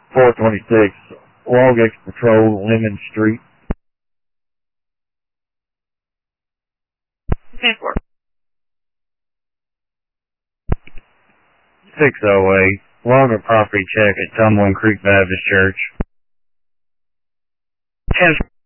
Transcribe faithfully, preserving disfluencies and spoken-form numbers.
four twenty-six, Logix Patrol, Lemon Street. ten four. six oh eight, log a property check at Tumbling Creek Baptist Church. ten